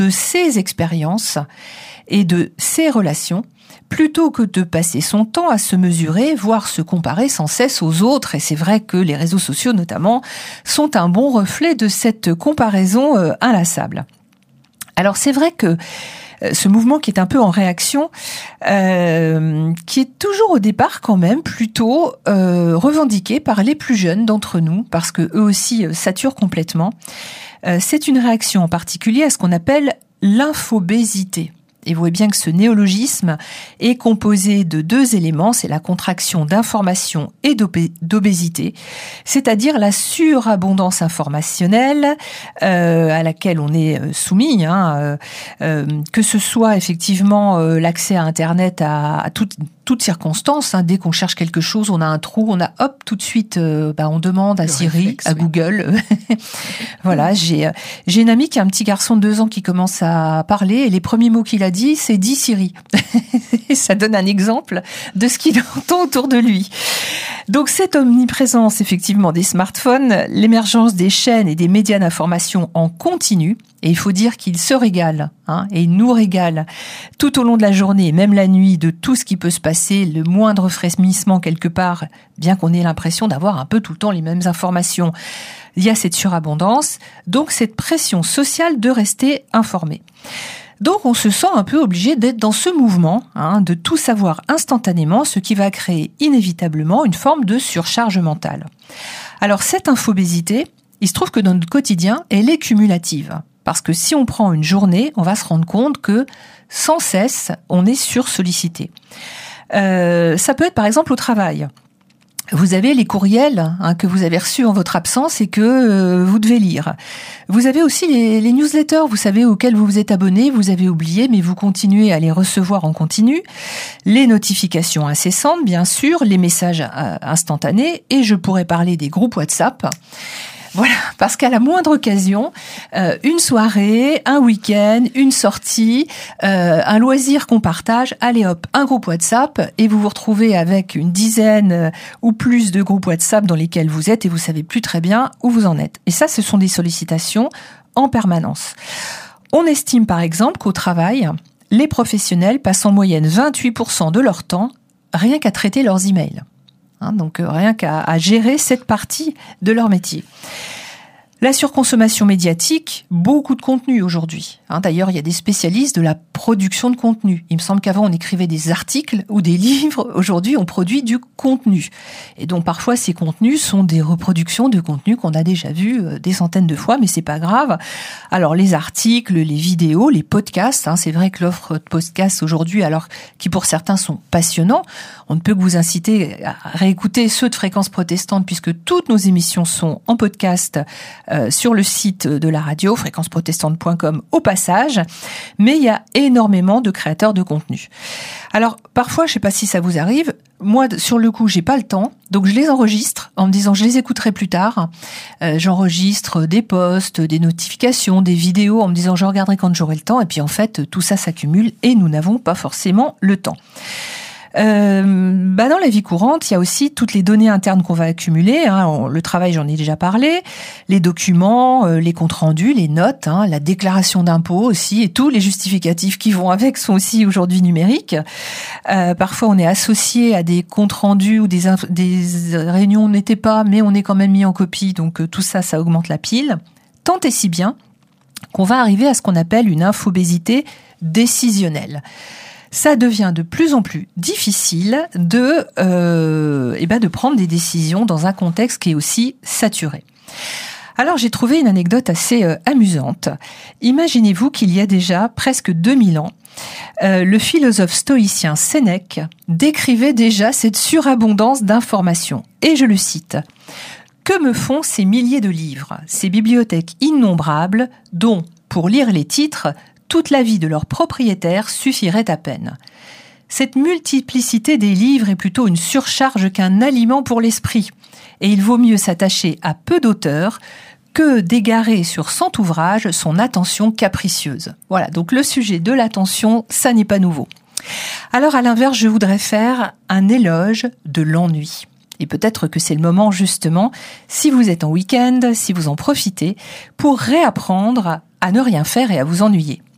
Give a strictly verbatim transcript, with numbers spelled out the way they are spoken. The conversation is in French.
de ses expériences et de ses relations, plutôt que de passer son temps à se mesurer, voire se comparer sans cesse aux autres. Et c'est vrai que les réseaux sociaux, notamment, sont un bon reflet de cette comparaison euh, inlassable. Alors c'est vrai que euh, ce mouvement qui est un peu en réaction, euh, qui est toujours au départ quand même plutôt euh, revendiqué par les plus jeunes d'entre nous, parce que eux aussi euh, saturent complètement, euh, c'est une réaction en particulier à ce qu'on appelle l'infobésité. Et vous voyez bien que ce néologisme est composé de deux éléments, c'est la contraction d'information et d'obé- d'obésité, c'est-à-dire la surabondance informationnelle euh, à laquelle on est soumis, hein, euh, euh, que ce soit effectivement euh, l'accès à Internet à, à toute toutes circonstances, hein, dès qu'on cherche quelque chose, on a un trou, on a hop tout de suite, euh, bah, on demande à Le Siri, réflexe, à oui. Google. Voilà, j'ai euh, j'ai une amie qui a un petit garçon de deux ans qui commence à parler et les premiers mots qu'il a dit, c'est dis Siri. Ça donne un exemple de ce qu'il entend autour de lui. Donc cette omniprésence effectivement des smartphones, l'émergence des chaînes et des médias d'information en continu, et il faut dire qu'ils se régalent, hein, et ils nous régalent tout au long de la journée, et même la nuit, de tout ce qui peut se passer, le moindre frémissement quelque part, bien qu'on ait l'impression d'avoir un peu tout le temps les mêmes informations. Il y a cette surabondance, donc cette pression sociale de rester informé. Donc on se sent un peu obligé d'être dans ce mouvement, hein, de tout savoir instantanément, ce qui va créer inévitablement une forme de surcharge mentale. Alors cette infobésité, il se trouve que dans notre quotidien, elle est cumulative. Parce que si on prend une journée, on va se rendre compte que sans cesse, on est sursollicité. Euh, ça peut être par exemple au travail. Vous avez les courriels, hein, que vous avez reçus en votre absence et que euh, vous devez lire. Vous avez aussi les, les newsletters, vous savez, auxquels vous vous êtes abonné, vous avez oublié, mais vous continuez à les recevoir en continu. Les notifications incessantes, bien sûr, les messages euh, instantanés, et je pourrais parler des groupes WhatsApp. Voilà, parce qu'à la moindre occasion, euh, une soirée, un week-end, une sortie, euh, un loisir qu'on partage, allez hop, un groupe WhatsApp, et vous vous retrouvez avec une dizaine euh, ou plus de groupes WhatsApp dans lesquels vous êtes et vous savez plus très bien où vous en êtes. Et ça, ce sont des sollicitations en permanence. On estime par exemple qu'au travail, les professionnels passent en moyenne vingt-huit pour cent de leur temps rien qu'à traiter leurs emails. Hein, donc euh, rien qu'à à gérer cette partie de leur métier. La surconsommation médiatique, beaucoup de contenu aujourd'hui. Hein, d'ailleurs, il y a des spécialistes de la production de contenu. Il me semble qu'avant, on écrivait des articles ou des livres. Aujourd'hui, on produit du contenu. Et donc, parfois, ces contenus sont des reproductions de contenus qu'on a déjà vus des centaines de fois, mais c'est pas grave. Alors, les articles, les vidéos, les podcasts, hein, c'est vrai que l'offre de podcasts aujourd'hui, alors qui pour certains sont passionnants, on ne peut que vous inciter à réécouter ceux de Fréquence Protestante, puisque toutes nos émissions sont en podcast Euh, sur le site de la radio, fréquence protestante point com au passage, mais il y a énormément de créateurs de contenu. Alors, parfois, je sais pas si ça vous arrive, moi, sur le coup, j'ai pas le temps, donc je les enregistre en me disant je les écouterai plus tard. Euh, j'enregistre des posts, des notifications, des vidéos en me disant je regarderai quand j'aurai le temps, et puis en fait, tout ça s'accumule et nous n'avons pas forcément le temps. Euh, bah dans la vie courante, il y a aussi toutes les données internes qu'on va accumuler. Hein. On, le travail, j'en ai déjà parlé. Les documents, euh, les comptes rendus, les notes, hein, la déclaration d'impôt aussi, et tous les justificatifs qui vont avec sont aussi aujourd'hui numériques. Euh, parfois, on est associé à des comptes rendus ou des, inf- des réunions, on n'était pas, mais on est quand même mis en copie. Donc euh, tout ça, ça augmente la pile. Tant et si bien qu'on va arriver à ce qu'on appelle une infobésité décisionnelle. Ça devient de plus en plus difficile de, euh, eh ben de prendre des décisions dans un contexte qui est aussi saturé. Alors j'ai trouvé une anecdote assez euh, amusante. Imaginez-vous qu'il y a déjà presque deux mille ans, euh, le philosophe stoïcien Sénèque décrivait déjà cette surabondance d'informations. Et je le cite. « Que me font ces milliers de livres, ces bibliothèques innombrables dont, pour lire les titres, toute la vie de leur propriétaire suffirait à peine. Cette multiplicité des livres est plutôt une surcharge qu'un aliment pour l'esprit, et il vaut mieux s'attacher à peu d'auteurs que d'égarer sur cent ouvrages son attention capricieuse. » Voilà, donc le sujet de l'attention, ça n'est pas nouveau. Alors à l'inverse, je voudrais faire un éloge de l'ennui. Et peut-être que c'est le moment justement, si vous êtes en week-end, si vous en profitez, pour réapprendre à ne rien faire et à vous ennuyer.